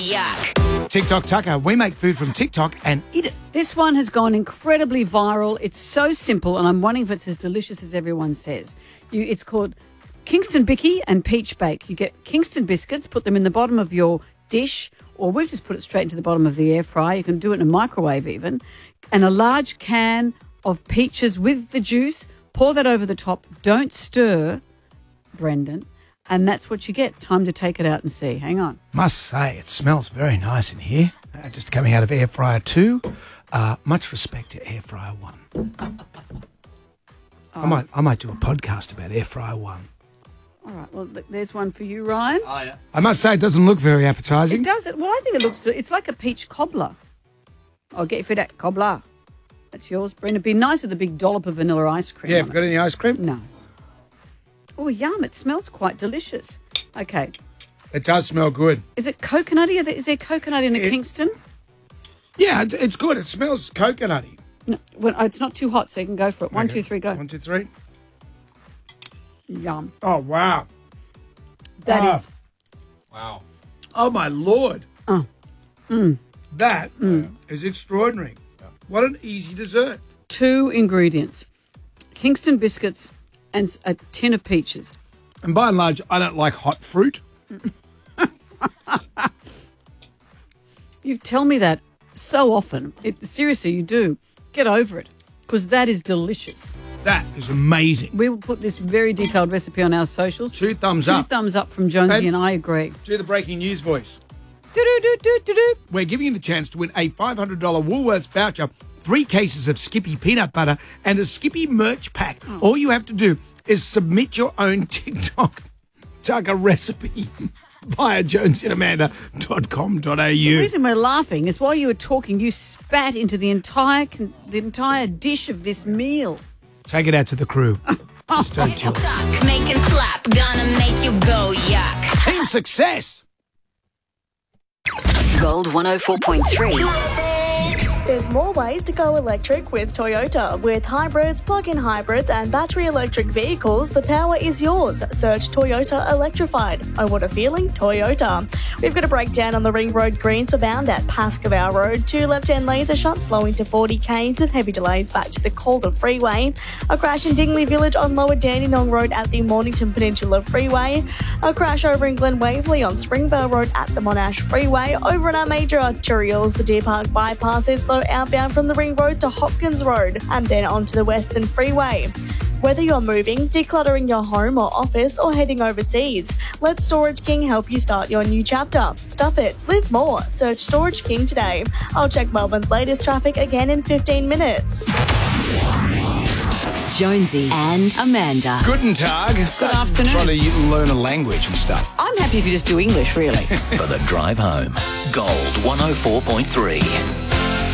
yuck. TikTok Tucker. We make food from TikTok and eat it. This one has gone incredibly viral. It's so simple, and I'm wondering if it's as delicious as everyone says. It's called Kingston Bicky and Peach Bake. You get Kingston biscuits, put them in the bottom of your dish, or we've just put it straight into the bottom of the air fryer. You can do it in a microwave even. And a large can of peaches with the juice. Pour that over the top. Don't stir, Brendan. And that's what you get. Time to take it out and see. Hang on. Must say, it smells very nice in here. Just coming out of Air Fryer 2. Much respect to Air Fryer 1. I might do a podcast about Air Fryer 1. All right. Well, there's one for you, Ryan. Oh, yeah. I must say, it doesn't look very appetizing. It does. Well, I think it's like a peach cobbler. I'll get you for that cobbler. That's yours, Brendan. It'd be nice with a big dollop of vanilla ice cream. Yeah, have you got any ice cream? No. Oh, yum. It smells quite delicious. Okay. It does smell good. Is it coconutty? Is there coconut in a Kingston? Yeah, it's good. It smells coconutty. No, it's not too hot, so you can go for it. 1, 2, 3, go. 1, 2, 3. Yum. Oh, wow. That is... Wow. Oh, my Lord. That is extraordinary. Yeah. What an easy dessert. 2 ingredients. Kingston biscuits and a tin of peaches. And by and large, I don't like hot fruit. You tell me that so often. Seriously, you do. Get over it, because that is delicious. That is amazing. We will put this very detailed recipe on our socials. 2 thumbs up. 2 thumbs up from Jonesy, and I agree. Do the breaking news voice. Do-do-do-do-do-do. We're giving you the chance to win a $500 Woolworths voucher, 3 cases of Skippy peanut butter, and a Skippy merch pack. All you have to do is submit your own TikTok Tucker recipe via jonesyandamanda.com.au. The reason we're laughing is while you were talking, you spat into the entire dish of this meal. Take it out to the crew. Just don't chill. Tuck, make and slap, gonna make you go yuck. Team success. Gold 104.3. There's more ways to go electric with Toyota. With hybrids, plug-in hybrids and battery electric vehicles, the power is yours. Search Toyota Electrified. Oh, what a feeling, Toyota. We've got a breakdown on the Ring Road Greensbound at Pascoe Road. 2 left-hand lanes are shut, slowing to 40 k's with heavy delays back to the Calder Freeway. A crash in Dingley Village on Lower Dandenong Road at the Mornington Peninsula Freeway. A crash over in Glen Waverley on Springvale Road at the Monash Freeway. Over in our major arterials, the Deer Park bypass is slow outbound from the Ring Road to Hopkins Road and then onto the Western Freeway. Whether you're moving, decluttering your home or office, or heading overseas, let Storage King help you start your new chapter. Stuff it, live more. Search Storage King today. I'll check Melbourne's latest traffic again in 15 minutes. Jonesy and Amanda. Guten Tag. Good afternoon. Trying to learn a language and stuff. I'm happy if you just do English, really. For the drive home. Gold 104.3.